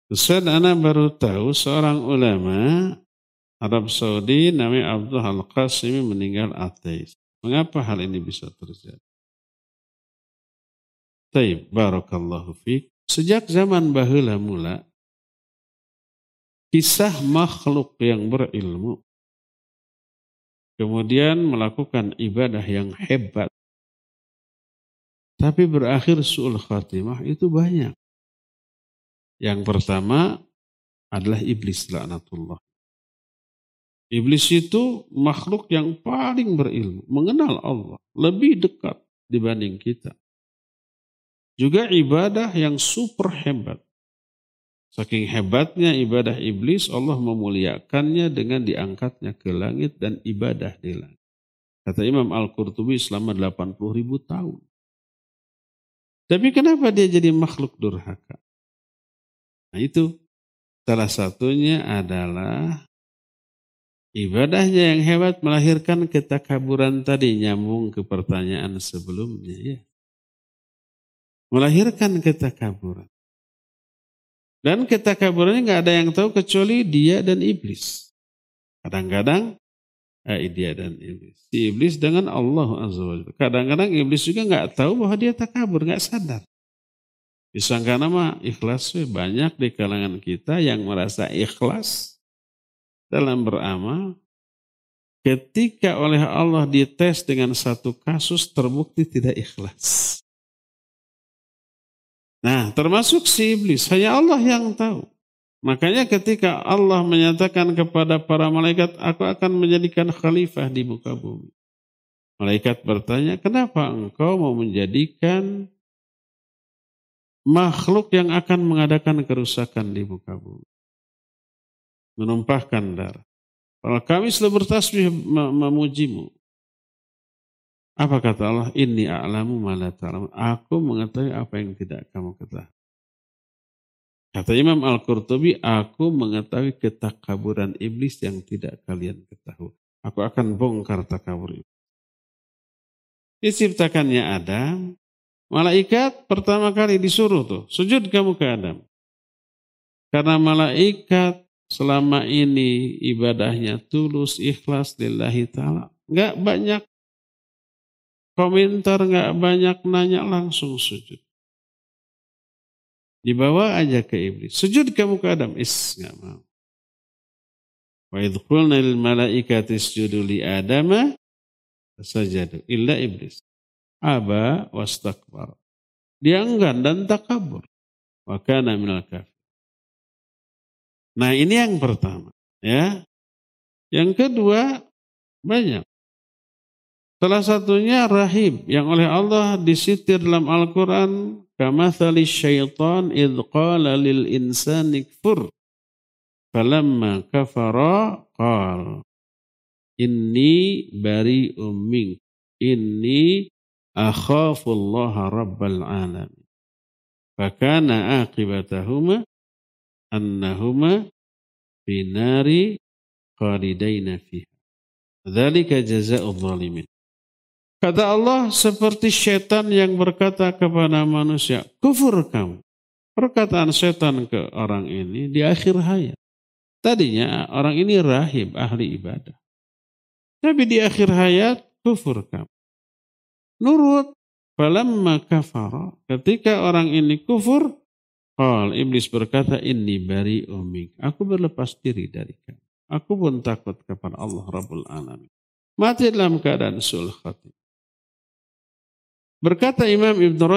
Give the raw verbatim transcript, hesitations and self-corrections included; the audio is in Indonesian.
Ustaz, ana baru tahu seorang ulama Arab Saudi namanya Abdul Al-Qasimi meninggal ateis. Mengapa hal ini bisa terjadi? Taib, barakallahu fiik. Sejak zaman baheula mula, kisah makhluk yang berilmu, kemudian melakukan ibadah yang hebat, tapi berakhir su'ul khatimah itu banyak. Yang pertama adalah iblis laknatullah. Iblis itu makhluk yang paling berilmu, mengenal Allah, lebih dekat dibanding kita. Juga ibadah yang super hebat. Saking hebatnya ibadah iblis, Allah memuliakannya dengan diangkatnya ke langit dan ibadah di langit. Kata Imam Al-Qurtubi selama delapan puluh ribu tahun. Tapi kenapa dia jadi makhluk durhaka? Nah itu salah satunya adalah ibadahnya yang hebat melahirkan ketakaburan tadi, nyambung ke pertanyaan sebelumnya ya. Melahirkan ketakaburan. Dan ketakaburannya nggak ada yang tahu kecuali dia dan iblis. Kadang-kadang eh, dia dan iblis. Si iblis dengan Allah Azza wa Jalla. Kadang-kadang iblis juga nggak tahu bahwa dia takabur, nggak sadar. Disangka nama ikhlas, banyak di kalangan kita yang merasa ikhlas dalam beramal. Ketika oleh Allah dites dengan satu kasus terbukti tidak ikhlas. Nah, termasuk si iblis, hanya Allah yang tahu. Makanya ketika Allah menyatakan kepada para malaikat, aku akan menjadikan khalifah di muka bumi. Malaikat bertanya, kenapa engkau mau menjadikan makhluk yang akan mengadakan kerusakan di muka bumi? Menumpahkan darah. Kalau kami selalu bertasbih memujimu. Apa kata Allah? Inni a'lamu ma la ta'lamun. Aku mengetahui apa yang tidak kamu ketahui. Kata Imam Al-Qurtubi, aku mengetahui ketakaburan iblis yang tidak kalian ketahui. Aku akan bongkar takabur iblis. Diciptakannya Adam, malaikat pertama kali disuruh tuh, sujud kamu ke Adam. Karena malaikat selama ini ibadahnya tulus, ikhlas lillahi ta'ala. Enggak banyak komentar, nggak banyak nanya, langsung sujud. Dibawa aja ke iblis. Sujud kamu ke Adam. Is, nggak mau. Wa idh qulna lil malaikati isjudu li Adama fasajadu illa iblis. Aba wastakbar. Dia enggan dan takabur. Wa kana minal kafir. Nah, ini yang pertama, ya. Yang kedua, banyak. Salah satunya rahib yang oleh Allah disitir dalam Al-Quran. Kamathali syaitan idh qala lil insani kfur. Falamma kafara qal. Inni bari'um mink. Inni akhafullaha rabbal alamin. Fakana aqibatahuma annahuma binari khalidaina fiha. Dzalika jazaa'udz zalimin. Kata Allah, seperti setan yang berkata kepada manusia, kufur kamu. Perkataan setan ke orang ini di akhir hayat. Tadinya orang ini rahib, ahli ibadah. Tapi di akhir hayat, kufur kamu. Nurut. Falamma kafara. Ketika orang ini kufur, qal, iblis berkata, inni bari'um mink. Aku berlepas diri dari kamu. Aku pun takut kepada Allah Rabbul Alamin. Mati dalam keadaan su'ul khatimah. Berkata Imam Ibn